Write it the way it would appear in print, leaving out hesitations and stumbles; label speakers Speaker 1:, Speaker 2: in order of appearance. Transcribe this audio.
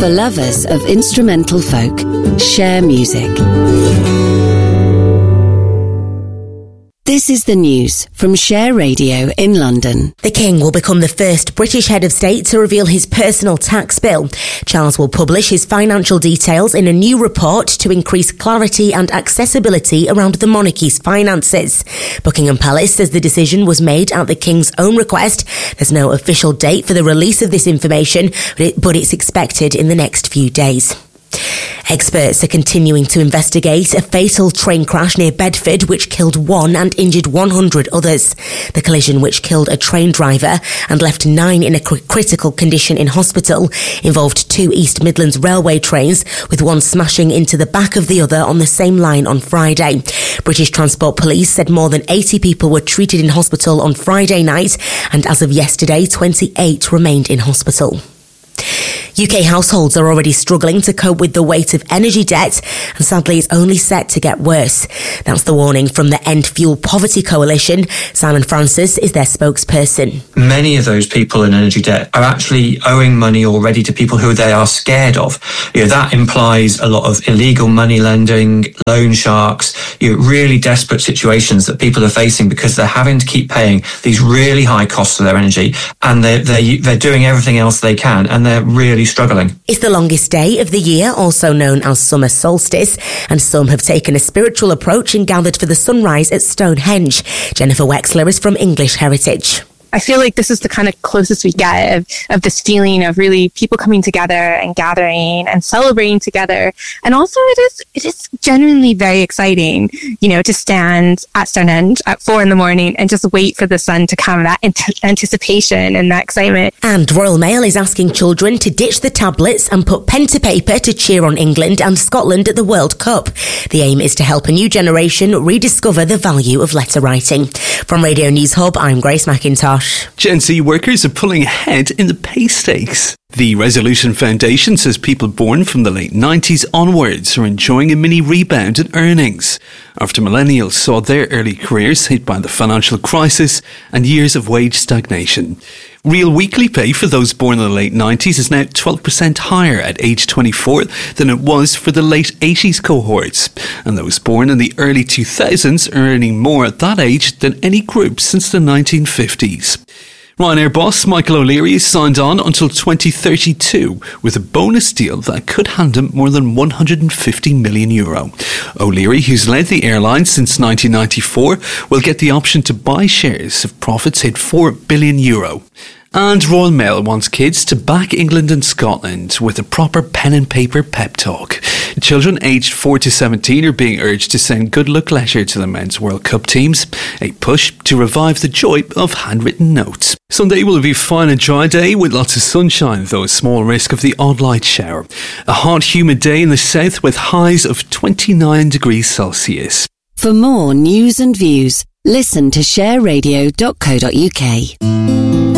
Speaker 1: For lovers of instrumental folk, Share Music. This is the news from Share Radio in London.
Speaker 2: The King will become the first British head of state to reveal his personal tax bill. Charles will publish his financial details in a new report to increase clarity and accessibility around the monarchy's finances. Buckingham Palace says the decision was made at the King's own request. There's no official date for the release of this information, but it's expected in the next few days. Experts are continuing to investigate a fatal train crash near Bedford which killed 1 and injured 100 others. The collision, which killed a train driver and left 9 in a critical condition in hospital, involved 2 East Midlands Railway trains, with one smashing into the back of the other on the same line on Friday. British Transport Police said more than 80 people were treated in hospital on Friday night, and as of yesterday, 28 remained in hospital. UK households are already struggling to cope with the weight of energy debt, and sadly it's only set to get worse. That's the warning from the End Fuel Poverty Coalition. Simon Francis is their spokesperson.
Speaker 3: Many of those people in energy debt are actually owing money already to people who they are scared of. That implies a lot of illegal money lending, loan sharks, really desperate situations that people are facing because they're having to keep paying these really high costs of their energy, and they're doing everything else they can, and they're really struggling.
Speaker 2: It's the longest day of the year, also known as summer solstice, and some have taken a spiritual approach and gathered for the sunrise at Stonehenge. Jennifer Wexler is from English Heritage.
Speaker 4: I feel like this is the kind of closest we get of this feeling of really people coming together and gathering and celebrating together. And also it is genuinely very exciting, to stand at Stonehenge at 4 a.m. and just wait for the sun to come, that anticipation and that excitement.
Speaker 2: And Royal Mail is asking children to ditch the tablets and put pen to paper to cheer on England and Scotland at the World Cup. The aim is to help a new generation rediscover the value of letter writing. From Radio News Hub, I'm Grace McIntosh.
Speaker 5: Gen Z workers are pulling ahead in the pay stakes. The Resolution Foundation says people born from the late 90s onwards are enjoying a mini rebound in earnings after millennials saw their early careers hit by the financial crisis and years of wage stagnation. Real weekly pay for those born in the late 90s is now 12% higher at age 24 than it was for the late 80s cohorts. And those born in the early 2000s are earning more at that age than any group since the 1950s. Ryanair boss Michael O'Leary signed on until 2032 with a bonus deal that could hand him more than €150 million. O'Leary, who's led the airline since 1994, will get the option to buy shares if profits hit €4 billion. And Royal Mail wants kids to back England and Scotland with a proper pen and paper pep talk. Children aged 4 to 17 are being urged to send good luck letter to the Men's World Cup teams, a push to revive the joy of handwritten notes. Sunday will be a fine and dry day with lots of sunshine, though a small risk of the odd light shower. A hot, humid day in the south with highs of 29 degrees Celsius.
Speaker 1: For more news and views, listen to shareradio.co.uk.